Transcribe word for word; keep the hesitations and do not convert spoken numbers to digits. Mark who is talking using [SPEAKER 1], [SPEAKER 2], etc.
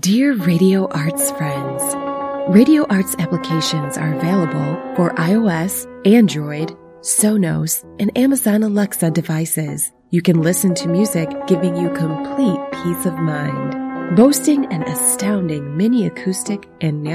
[SPEAKER 1] Dear Radio Arts friends, Radio Arts applications are available for iOS, Android, Sonos, and Amazon Alexa devices. You can listen to music giving you complete peace of mind. Boasting an astounding mini acoustic and